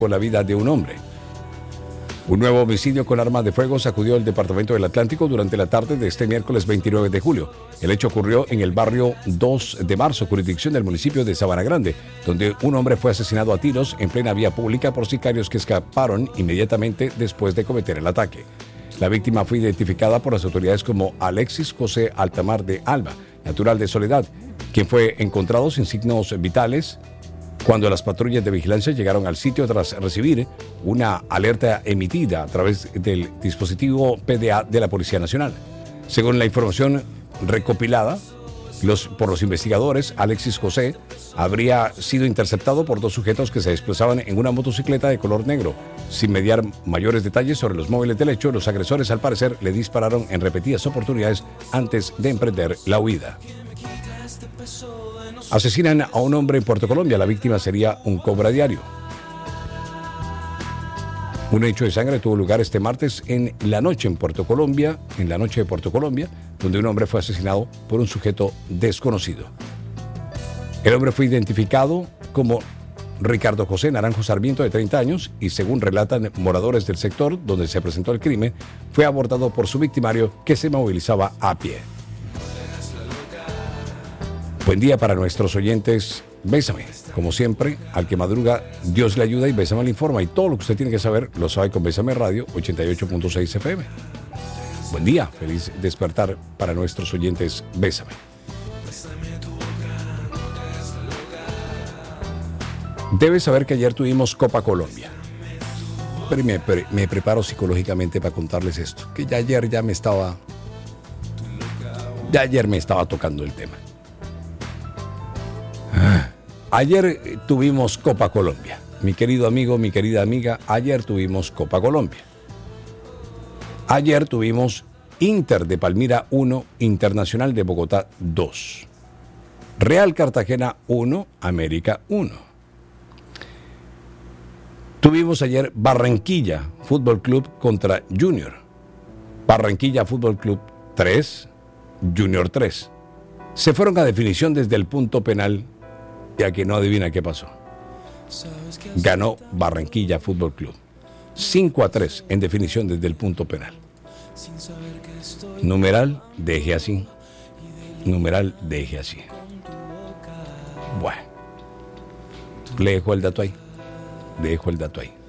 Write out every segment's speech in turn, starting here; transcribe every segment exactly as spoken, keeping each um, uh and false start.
con la vida de un hombre. Un nuevo homicidio con arma de fuego sacudió el departamento del Atlántico durante la tarde de este miércoles veintinueve de julio. El hecho ocurrió en el barrio dos de marzo, jurisdicción del municipio de Sabana Grande, donde un hombre fue asesinado a tiros en plena vía pública por sicarios que escaparon inmediatamente después de cometer el ataque. La víctima fue identificada por las autoridades como Alexis José Altamar de Alba, natural de Soledad, quien fue encontrado sin signos vitales cuando las patrullas de vigilancia llegaron al sitio tras recibir una alerta emitida a través del dispositivo P D A de la Policía Nacional. Según la información recopilada los, por los investigadores, Alexis José habría sido interceptado por dos sujetos que se desplazaban en una motocicleta de color negro. Sin mediar mayores detalles sobre los móviles del hecho, los agresores al parecer le dispararon en repetidas oportunidades antes de emprender la huida. Asesinan a un hombre en Puerto Colombia. La víctima sería un cobra diario. Un hecho de sangre tuvo lugar este martes en la noche en Puerto Colombia, en la noche de Puerto Colombia, donde un hombre fue asesinado por un sujeto desconocido. El hombre fue identificado como Ricardo José Naranjo Sarmiento, de treinta años, y según relatan moradores del sector donde se presentó el crimen, fue abordado por su victimario, que se movilizaba a pie. Buen día para nuestros oyentes. Bésame, como siempre, al que madruga, Dios le ayuda y Bésame le informa. Y todo lo que usted tiene que saber lo sabe con Bésame Radio ochenta y ocho punto seis F M. Buen día, feliz despertar para nuestros oyentes. Bésame. Debes saber que ayer tuvimos Copa Colombia. Pero me, me preparo psicológicamente para contarles esto, que ya ayer ya me estaba, ya ayer me estaba tocando el tema. Ayer tuvimos Copa Colombia. Mi querido amigo, mi querida amiga, ayer tuvimos Copa Colombia. Ayer tuvimos Inter de Palmira uno, Internacional de Bogotá dos. Real Cartagena uno, América uno. Tuvimos ayer Barranquilla Fútbol Club contra Junior. Barranquilla Fútbol Club tres, Junior tres. Se fueron a definición desde el punto penal, ya que no adivina qué pasó. Ganó Barranquilla Fútbol Club cinco a tres en definición desde el punto penal. Numeral, deje así. Numeral, deje así. Bueno, le dejo el dato ahí. Le dejo el dato ahí.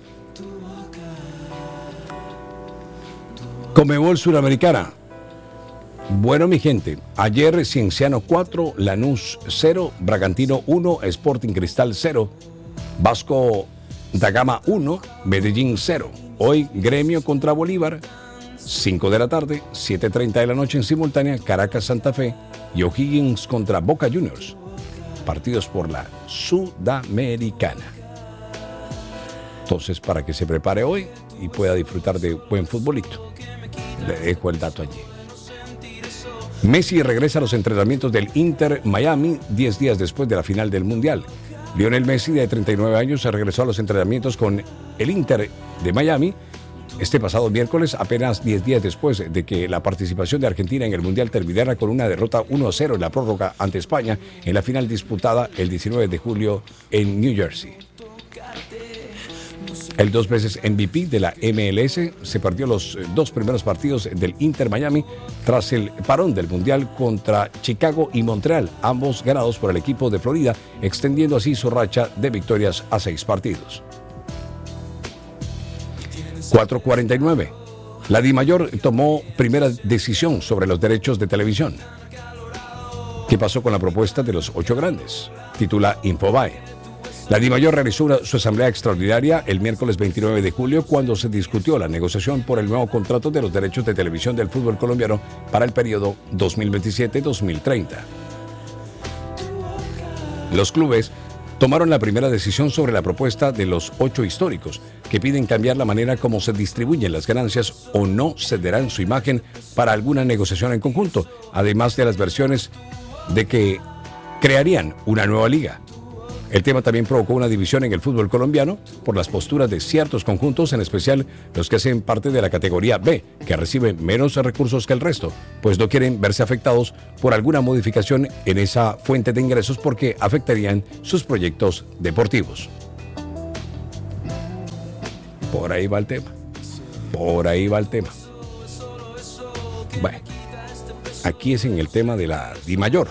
Conmebol Suramericana. Bueno, mi gente, ayer Cienciano cuatro, Lanús cero, Bragantino uno, Sporting Cristal cero, Vasco da Gama uno, Medellín cero. Hoy Gremio contra Bolívar, cinco de la tarde, siete y treinta de la noche en simultánea, Caracas Santa Fe y O'Higgins contra Boca Juniors. Partidos por la Sudamericana. Entonces, para que se prepare hoy y pueda disfrutar de buen futbolito, le dejo el dato allí. Messi regresa a los entrenamientos del Inter Miami diez días después de la final del Mundial. Lionel Messi, de treinta y nueve años, regresó a los entrenamientos con el Inter de Miami este pasado miércoles, apenas diez días después de que la participación de Argentina en el Mundial terminara con una derrota uno a cero en la prórroga ante España en la final disputada el diecinueve de julio en New Jersey. El dos veces M V P de la M L S se perdió los dos primeros partidos del Inter Miami tras el parón del Mundial contra Chicago y Montreal, ambos ganados por el equipo de Florida, extendiendo así su racha de victorias a seis partidos. cuatro cuarenta y nueve. La DIMAYOR tomó primera decisión sobre los derechos de televisión. ¿Qué pasó con la propuesta de los ocho grandes? Titula Infobae. La DIMAYOR realizó una, su asamblea extraordinaria el miércoles veintinueve de julio, cuando se discutió la negociación por el nuevo contrato de los derechos de televisión del fútbol colombiano para el periodo dos mil veintisiete a dos mil treinta. Los clubes tomaron la primera decisión sobre la propuesta de los ocho históricos, que piden cambiar la manera como se distribuyen las ganancias o no cederán su imagen para alguna negociación en conjunto, además de las versiones de que crearían una nueva liga. El tema también provocó una división en el fútbol colombiano por las posturas de ciertos conjuntos, en especial los que hacen parte de la categoría B, que reciben menos recursos que el resto, pues no quieren verse afectados por alguna modificación en esa fuente de ingresos porque afectarían sus proyectos deportivos. Por ahí va el tema. Por ahí va el tema. Bueno, aquí es en el tema de la DIMAYOR.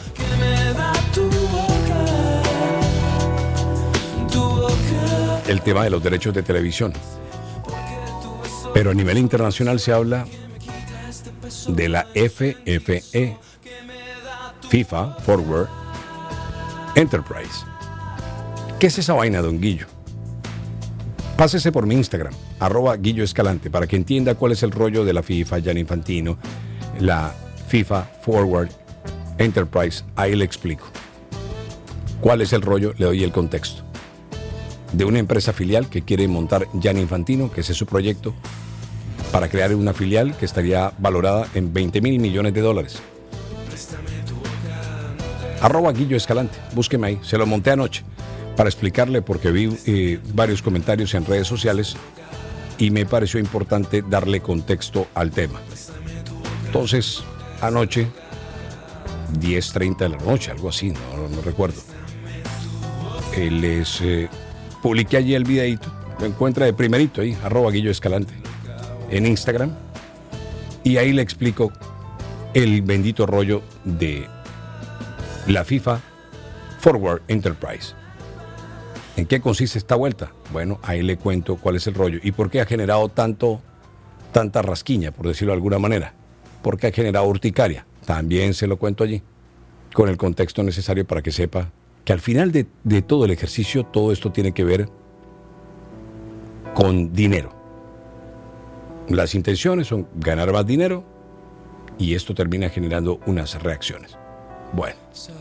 El tema de los derechos de televisión. Pero a nivel internacional se habla de la F F E, FIFA Forward Enterprise. ¿Qué es esa vaina, don Guillo? Pásese por mi Instagram, arroba Guillo Escalante, para que entienda cuál es el rollo de la FIFA, Gianni Infantino, la FIFA Forward Enterprise. Ahí le explico. ¿Cuál es el rollo? Le doy el contexto. De una empresa filial que quiere montar Gianni Infantino, que ese es su proyecto, para crear una filial que estaría valorada en veinte mil millones de dólares. Arroba Guillo Escalante, búsqueme ahí, se lo monté anoche para explicarle porque vi eh, varios comentarios en redes sociales y me pareció importante darle contexto al tema. Entonces, anoche, diez treinta de la noche, algo así, no, no recuerdo, eh, les eh, publiqué allí el videíto, lo encuentra de primerito ahí, arroba Guillo Escalante, en Instagram, y ahí le explico el bendito rollo de la FIFA Forward Enterprise. ¿En qué consiste esta vuelta? Bueno, ahí le cuento cuál es el rollo y por qué ha generado tanto, tanta rasquiña, por decirlo de alguna manera. ¿Por qué ha generado urticaria? También se lo cuento allí, con el contexto necesario para que sepa que al final de, de todo el ejercicio, todo esto tiene que ver con dinero. Las intenciones son ganar más dinero y esto termina generando unas reacciones. Bueno.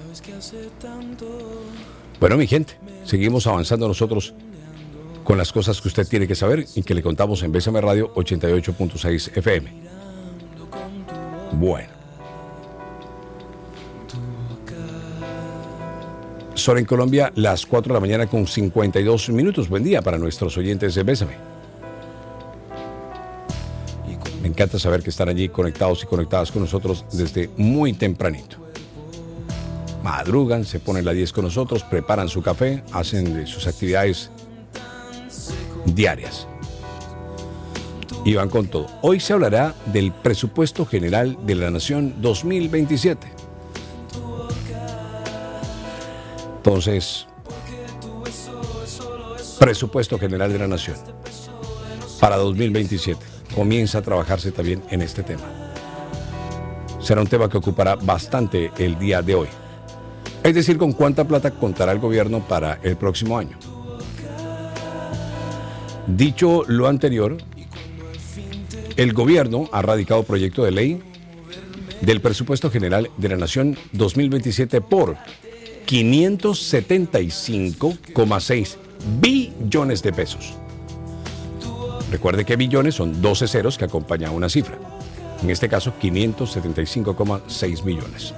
Bueno, mi gente, seguimos avanzando nosotros con las cosas que usted tiene que saber y que le contamos en Bésame Radio ochenta y ocho punto seis F M. Bueno. Son en Colombia las cuatro de la mañana con cincuenta y dos minutos. Buen día para nuestros oyentes de Bésame. Me encanta saber que están allí conectados y conectadas con nosotros desde muy tempranito. Madrugan, se ponen las diez con nosotros, preparan su café, hacen sus actividades diarias y van con todo. Hoy se hablará del Presupuesto General de la Nación dos mil veintisiete. Entonces, Presupuesto General de la Nación para dos mil veintisiete. Comienza a trabajarse también en este tema. Será un tema que ocupará bastante el día de hoy. Es decir, con cuánta plata contará el gobierno para el próximo año. Dicho lo anterior, el gobierno ha radicado proyecto de ley del Presupuesto General de la Nación dos mil veintisiete por quinientos setenta y cinco coma seis billones de pesos. Recuerde que billones son doce ceros que acompañan a una cifra. En este caso, quinientos setenta y cinco coma seis millones.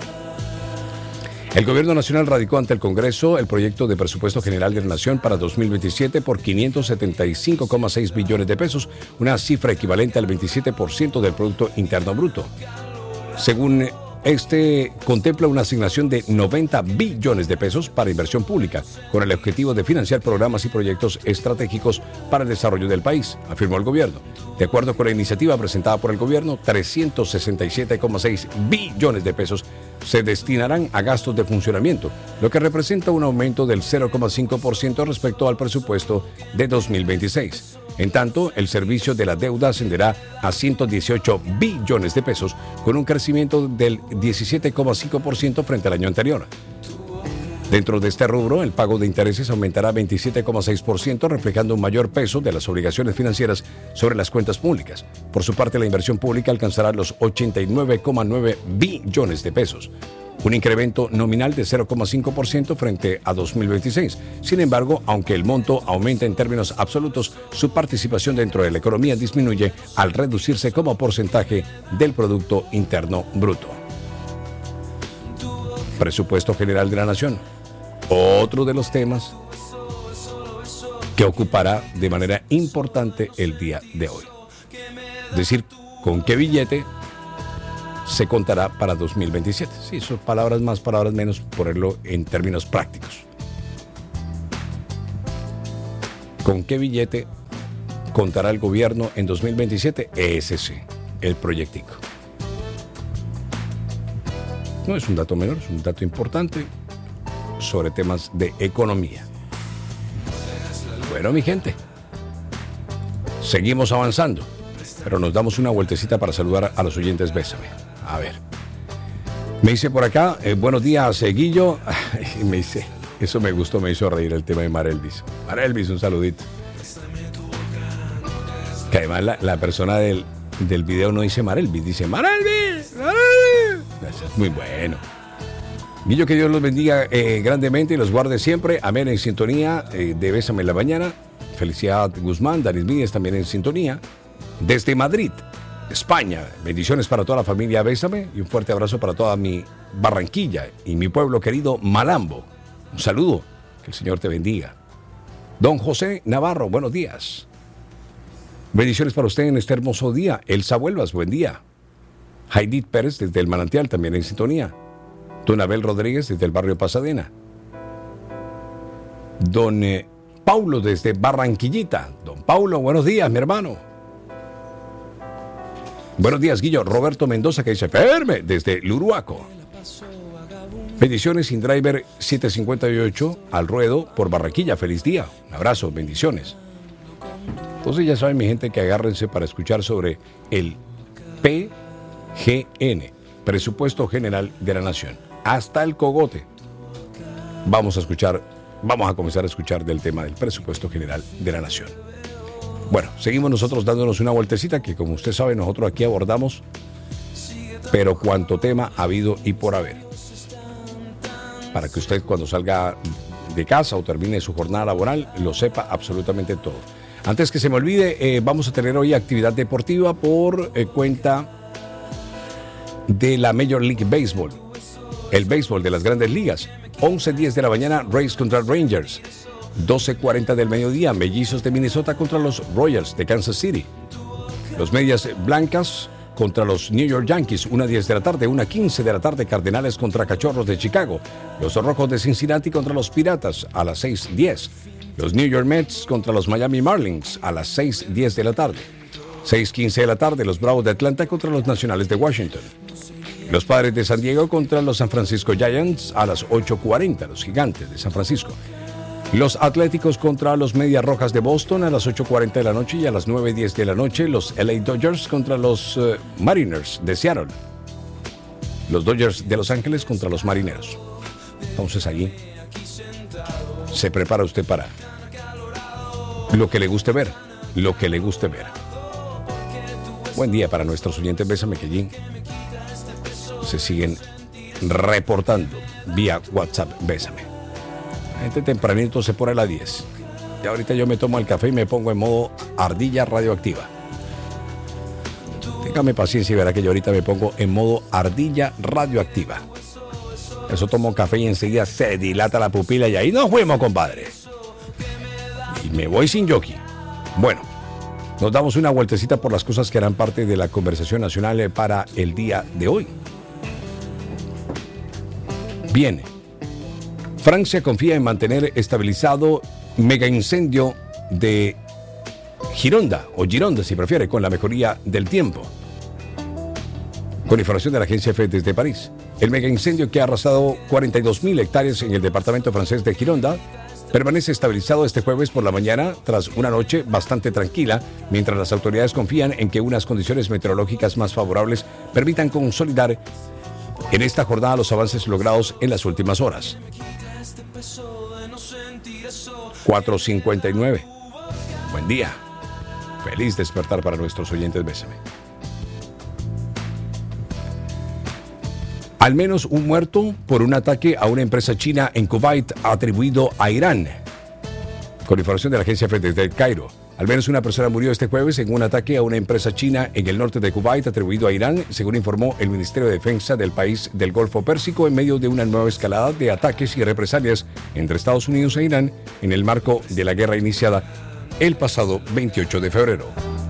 El Gobierno Nacional radicó ante el Congreso el proyecto de Presupuesto General de la Nación para dos mil veintisiete por quinientos setenta y cinco coma seis billones de pesos, una cifra equivalente al veintisiete por ciento del Producto Interno Bruto. Según este, contempla una asignación de noventa billones de pesos para inversión pública, con el objetivo de financiar programas y proyectos estratégicos para el desarrollo del país, afirmó el gobierno. De acuerdo con la iniciativa presentada por el gobierno, trescientos sesenta y siete coma seis billones de pesos se destinarán a gastos de funcionamiento, lo que representa un aumento del cero coma cinco por ciento respecto al presupuesto de dos mil veintiséis. En tanto, el servicio de la deuda ascenderá a ciento dieciocho billones de pesos, con un crecimiento del diecisiete coma cinco por ciento frente al año anterior. Dentro de este rubro, el pago de intereses aumentará veintisiete coma seis por ciento, reflejando un mayor peso de las obligaciones financieras sobre las cuentas públicas. Por su parte, la inversión pública alcanzará los ochenta y nueve coma nueve billones de pesos, un incremento nominal de cero coma cinco por ciento frente a dos mil veintiséis. Sin embargo, aunque el monto aumenta en términos absolutos, su participación dentro de la economía disminuye al reducirse como porcentaje del Producto Interno Bruto. Presupuesto General de la Nación. Otro de los temas que ocupará de manera importante el día de hoy. Es decir, ¿con qué billete se contará para dos mil veintisiete? Sí, son palabras más, palabras menos, ponerlo en términos prácticos. ¿Con qué billete contará el gobierno en dos mil veintisiete. Ese sí, el proyectico. No es un dato menor, es un dato importante sobre temas de economía. Bueno, mi gente, seguimos avanzando, pero nos damos una vueltecita para saludar a los oyentes. Bésame. A ver. Me dice por acá, eh, buenos días, eh, Guillo. Y me dice, eso me gustó, me hizo reír el tema de Mar Elvis. Mar Elvis, un saludito. Que además la, la persona del, del video no dice Mar Elvis, dice Mar Elvis, Mar Elvis. Eso es muy bueno. Guillo, que Dios los bendiga eh, grandemente y los guarde siempre. Amén, en sintonía eh, de Bésame en la mañana. Felicidad Guzmán, Danis Míez también en sintonía. Desde Madrid, España. Bendiciones para toda la familia Bésame y un fuerte abrazo para toda mi Barranquilla y mi pueblo querido Malambo. Un saludo, que el Señor te bendiga. Don José Navarro, buenos días. Bendiciones para usted en este hermoso día. Elsa Huelvas, buen día. Jaidit Pérez desde el Manantial también en sintonía. Don Abel Rodríguez desde el barrio Pasadena. Don eh, Paulo desde Barranquillita. Don Paulo, buenos días, mi hermano. Buenos días, Guillo. Roberto Mendoza, que dice Ferme desde Luruaco. Bendiciones, InDriver setecientos cincuenta y ocho al ruedo por Barranquilla. Feliz día. Un abrazo, bendiciones. Entonces ya saben, mi gente, que agárrense para escuchar sobre el P G N, Presupuesto General de la Nación. Hasta el cogote. Vamos a escuchar, vamos a comenzar a escuchar del tema del Presupuesto General de la Nación. Bueno, seguimos nosotros dándonos una vueltecita que, como usted sabe, nosotros aquí abordamos, pero cuánto tema ha habido y por haber. Para que usted, cuando salga de casa o termine su jornada laboral, lo sepa absolutamente todo. Antes que se me olvide, eh, vamos a tener hoy actividad deportiva por eh, cuenta de la Major League Baseball. El béisbol de las grandes ligas. once diez de la mañana, Rays contra Rangers. doce cuarenta del mediodía, Mellizos de Minnesota contra los Royals de Kansas City. Los Medias Blancas contra los New York Yankees, una diez de la tarde, una quince de la tarde, Cardenales contra Cachorros de Chicago. Los Rojos de Cincinnati contra los Piratas a las seis diez. Los New York Mets contra los Miami Marlins a las seis diez de la tarde. seis quince de la tarde, los Bravos de Atlanta contra los Nacionales de Washington. Los Padres de San Diego contra los San Francisco Giants a las ocho cuarenta, los Gigantes de San Francisco. Los Atléticos contra los Medias Rojas de Boston a las ocho cuarenta de la noche, y a las nueve diez de la noche los L A Dodgers contra los uh, Mariners de Seattle. Los Dodgers de Los Ángeles contra los Marineros. Entonces allí se prepara usted para lo que le guste ver, lo que le guste ver. Buen día para nuestros oyentes. Bésame, que allí se siguen reportando vía WhatsApp. Bésame. La gente tempranito se pone a las diez. Y ahorita yo me tomo el café y me pongo en modo ardilla radioactiva. Téngame paciencia y verá que yo ahorita me pongo en modo ardilla radioactiva. Eso tomo café y enseguida se dilata la pupila y ahí nos fuimos, compadre. Y me voy sin jockey. Bueno, nos damos una vueltecita por las cosas que harán parte de la conversación nacional para el día de hoy. Bien, Francia confía en mantener estabilizado mega incendio de Gironda, o Gironda si prefiere, con la mejoría del tiempo. Con información de la agencia F desde París, el mega incendio que ha arrasado cuarenta y dos mil hectáreas en el departamento francés de Gironda permanece estabilizado este jueves por la mañana tras una noche bastante tranquila, mientras las autoridades confían en que unas condiciones meteorológicas más favorables permitan consolidar en esta jornada los avances logrados en las últimas horas. cuatro cincuenta y nueve. Buen día. Feliz despertar para nuestros oyentes. Bésame. Al menos un muerto por un ataque a una empresa china en Kuwait atribuido a Irán. Con información de la agencia F desde el Cairo, al menos una persona murió este jueves en un ataque a una empresa china en el norte de Kuwait atribuido a Irán, según informó el Ministerio de Defensa del país del Golfo Pérsico, en medio de una nueva escalada de ataques y represalias entre Estados Unidos e Irán en el marco de la guerra iniciada el pasado veintiocho de febrero.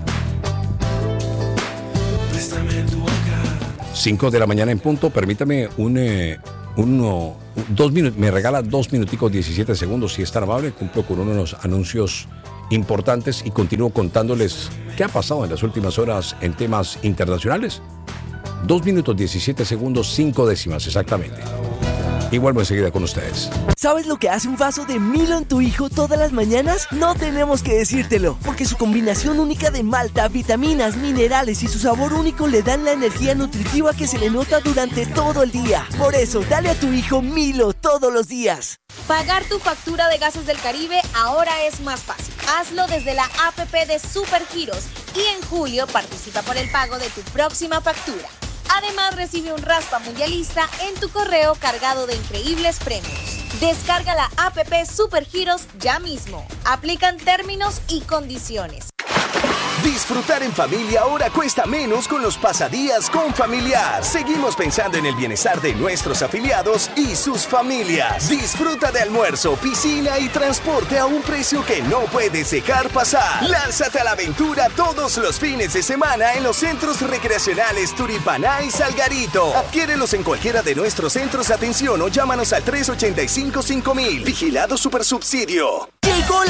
cinco de la mañana en punto. Permítame un, eh, uno, dos minutos, me regala dos minuticos diecisiete segundos, si es tan amable. Cumplo con unos anuncios importantes y continúo contándoles qué ha pasado en las últimas horas en temas internacionales. Dos minutos diecisiete segundos, cinco décimas exactamente. Y vuelvo enseguida con ustedes. ¿Sabes lo que hace un vaso de Milo en tu hijo todas las mañanas? No tenemos que decírtelo, porque su combinación única de malta, vitaminas, minerales y su sabor único le dan la energía nutritiva que se le nota durante todo el día. Por eso, dale a tu hijo Milo todos los días. Pagar tu factura de Gases del Caribe ahora es más fácil. Hazlo desde la app de Supergiros y en julio participa por el pago de tu próxima factura. Además, recibe un raspa mundialista en tu correo cargado de increíbles premios. Descarga la app Supergiros ya mismo. Aplican términos y condiciones. Disfrutar en familia ahora cuesta menos con los pasadías con Familiar. Seguimos pensando en el bienestar de nuestros afiliados y sus familias. Disfruta de almuerzo, piscina y transporte a un precio que no puedes dejar pasar. Lánzate a la aventura todos los fines de semana en los centros recreacionales Turipaná y Salgarito. Adquiérelos en cualquiera de nuestros centros de atención o llámanos al tres ochenta y cinco cinco mil. Vigilado Supersubsidio. Llegó